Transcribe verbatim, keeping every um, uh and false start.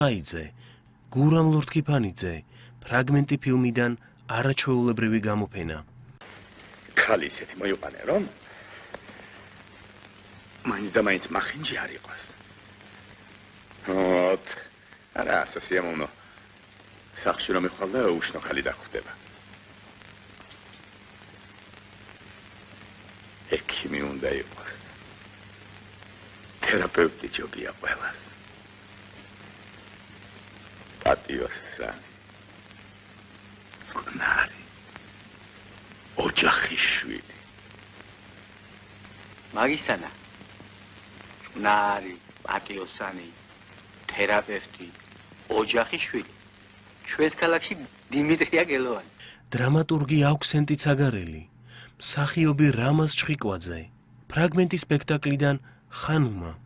აიძე, გურამ ლურთქიფანიძე, ფრაგმენტი ფილმიდან არაჩვეულებრივი გამოფენა. ქალი ისეთი მოიყვანე, რომ მაინც და მაინც მახინჯი არ იყოს. ოთ, არა, სასიამოვნო. სახში რომ იხვალ და უშნო ხალი დახვდება. ექიმი უნდა იყოს. თერაპევტი ჯობია ყველას. პატიოსანი. წყნარი. ოჯახის შვილი. მაგისანა. წყნარი, პატიოსანი, თერაპევტი, ოჯახის შვილი. ჩვენს ქალაქში დიმიტრია გელოვანი. დრამატურგი აუქსენტი ცაგარელი, მსახიობი რამაზ ჩხიკვაძე, ფრაგმენტი სპექტაკლიდან ხანუმა.